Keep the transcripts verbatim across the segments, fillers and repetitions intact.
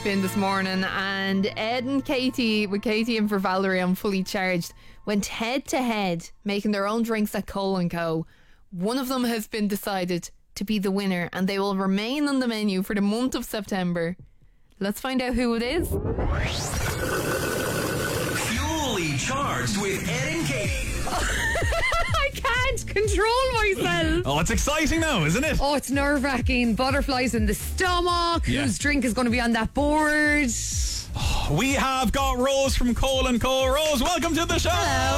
spin this morning, and Ed and Katie, with Katie in for Valerie on Fully Charged, went head to head making their own drinks at Cole and Co. One of them has been decided to be the winner, and they will remain on the menu for the month of September. Let's find out who it is. Fully Charged with Ed and Katie. I can't control myself. Oh, it's exciting now, isn't it? Oh, it's nerve-wracking. Butterflies in the stomach. Yeah. Whose drink is going to be on that board? We have got Rose from Cole and Co. Rose, welcome to the show.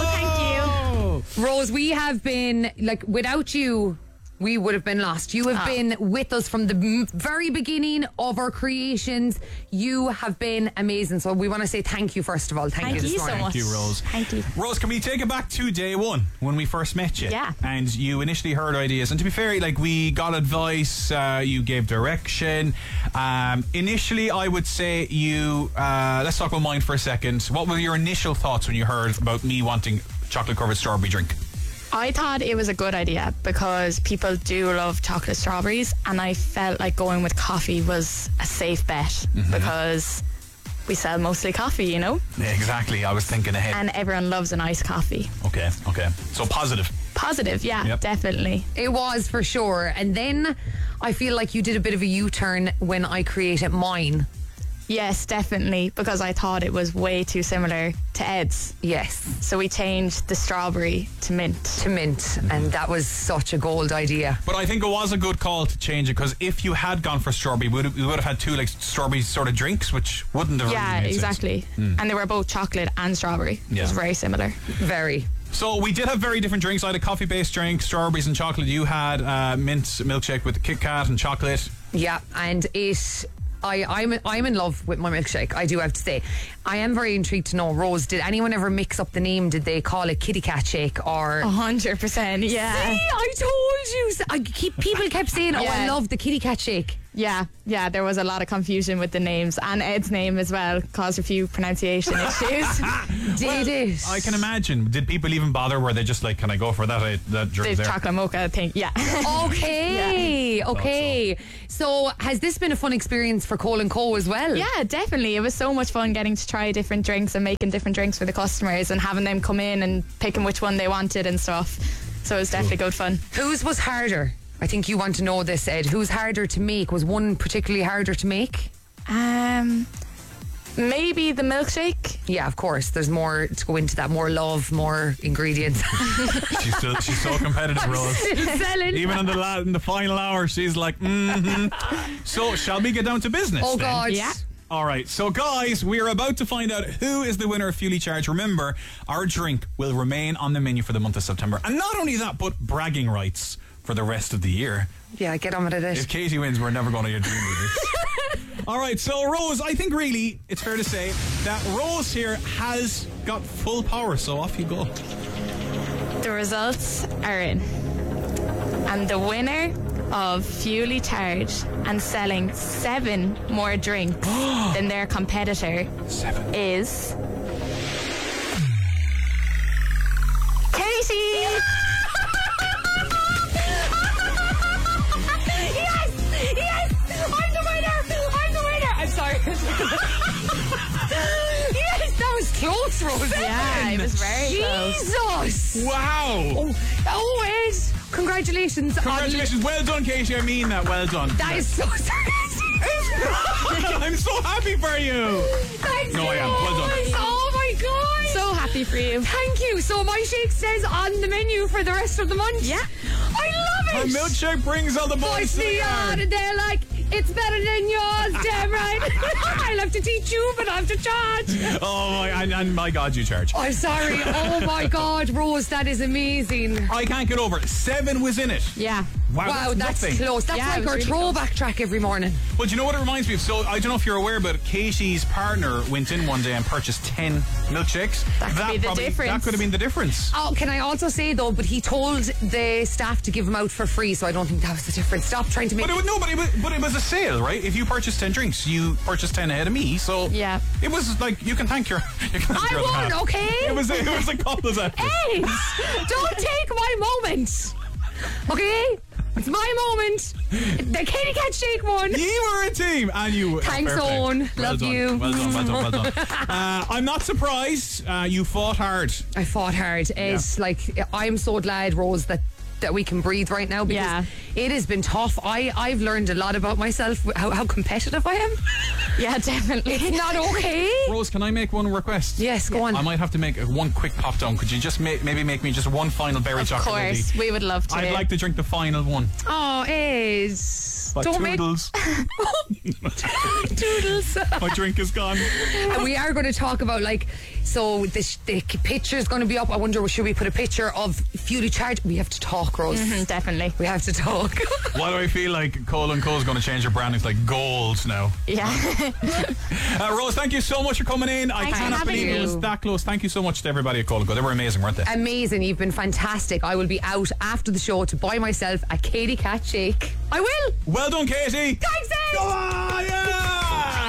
Hello, thank you. Rose, we have been, like, without you, we would have been lost. You have Oh. been with us from the m- very beginning of our creations. You have been amazing. So we want to say thank you, first of all. Thank, Thank you this you so morning. much. Thank you, Rose. Thank you. Rose, can we take it back to day one when we first met you? Yeah. And you initially heard ideas. And to be fair, like, we got advice, uh, you gave direction. Um, initially, I would say you, uh, let's talk about mine for a second. What were your initial thoughts when you heard about me wanting chocolate covered strawberry drink? I thought it was a good idea because people do love chocolate strawberries, and I felt like going with coffee was a safe bet Mm-hmm. because we sell mostly coffee, you know, Yeah, exactly. I was thinking ahead. and everyone loves a nice coffee. Okay, okay. So positive. Positive, yeah, Yep. definitely. It was, for sure. And then I feel like you did a bit of a U-turn when I created mine. Yes, definitely, because I thought it was way too similar to Ed's. Yes, So we changed the strawberry to mint. to mint. And that was such a gold idea. But I think it was a good call to change it, because if you had gone for strawberry, we would, we would have had two like strawberry sort of drinks, which wouldn't have Yeah, really made sense. exactly. And they were both chocolate and strawberry. It was Yeah. very similar. Very. So we did have very different drinks. I had a coffee-based drink, strawberries and chocolate. You had uh, mint milkshake with Kit Kat and chocolate. Yeah, and it... I, I'm I'm in love with my milkshake, I do have to say. I am very intrigued to know, Rose, did anyone ever mix up the name? Did they call it Kitty Cat Shake or... A hundred percent, yeah. See, I told you. I keep, people kept saying, oh, I Yeah. love the Kitty Cat Shake. Yeah, yeah, there was a lot of confusion with the names, and Ed's name as well caused a few pronunciation issues. Did it? I can imagine. Did people even bother? Were they just like, can I go for that, uh, that The drink there? chocolate mocha thing, yeah. Okay, okay. So has this been a fun experience for Cole and Co as well? Yeah, definitely. It was so much fun getting to try different drinks and making different drinks for the customers and having them come in and picking which one they wanted and stuff. So it was definitely good fun. Whose was harder? I think you want to know this, Ed. Who's harder to make? Was one particularly harder to make? Um, maybe the milkshake. Yeah, of course. There's more to go into that. More love, more ingredients. She's still, she's so competitive, Rose. Selling. Even in the la- in the final hour, she's like, mm-hmm. So, shall we get down to business? Oh, then? God. Yeah. All right, so guys, we are about to find out who is the winner of Fully Charged. Remember, our drink will remain on the menu for the month of September. And not only that, but bragging rights for the rest of the year. Yeah, get on with it. If Katie wins, we're never going to get dream with this. All right, so Rose, I think really it's fair to say that Rose here has got full power, so off you go. The results are in. And the winner of Fully Charged and selling seven more drinks than their competitor Seven. is Katie. Yes! Yes! I'm the winner! I'm the winner! I'm sorry. Yes, that was close, Rose. Yeah, it was very close. Jesus! Wow! Oh, oh, Ed, congratulations. on- Congratulations, well done, Katie. I mean that, well done. That is so serious. I'm so happy for you. Thanks, No, I am. Well done. Rose. Oh my God. So happy for you. Thank you. So my shake stays on the menu for the rest of the month. Yeah. I love Her it. milkshake brings all the boys Boys to the the yard. yard and they're like, it's better than yours, damn right. I'll have to teach you, but I have to charge. Oh my, and, and my God, you charge. I'm sorry. Oh my God, Rose, that is amazing. I can't get over it. Seven was in it. Yeah. Wow, Wow, that's nothing. close. That's Yeah, it like was our really throwback track every morning. Well, do you know what it reminds me of? So, I don't know if you're aware, but Katie's partner went in one day and purchased ten milkshakes. That could be the difference. That could have been the difference. Oh, can I also say though, but he told the staff to give them out for free, so I don't think that was the difference. Stop trying to make... But it was, no, but it was, but it was a sale, right? If you purchased ten drinks, you purchased ten ahead of me. So Yeah. it was like you can thank your. You can thank I your other won, half. okay? It was a, it was a couple's effort. Ed, don't take my moment. Okay? It's my moment. The Katie Cat Shake one. You were a team, and you. Thanks, perfect. Owen. Well Love done. you. Well done. Well done. Well done. uh, I'm not surprised. Uh, you fought hard. I fought hard. It's like, I'm so glad, Rose, that that we can breathe right now, because Yeah. it has been tough. I, I've learned a lot about myself, how, how competitive I am. Yeah, definitely. It's not okay. Rose, can I make one request? Yes, go on. I might have to make a, one quick pop down. Could you just make, maybe make me just one final berry Of chocolate? course, lady? we would love to. I'd like to drink the final one. Oh, is But don't make toodles. Toodles. My drink is gone. And we are going to talk about, like, so the, sh- the picture is going to be up. I wonder, should we put a picture of Fury Charge? We have to talk, Rose. Mhm, definitely. We have to talk. Why do I feel like Cole and Co is going to change their brand? It's like gold now. Yeah. Uh, Rose, thank you so much for coming in. I Thanks for cannot having believe it was me. that close. Thank you so much to everybody at Cole and Co. They were amazing, weren't they? Amazing. You've been fantastic. I will be out after the show to buy myself a Katie Cat Shake. I will. Well done, Katie. Thanks, Ed. Go on!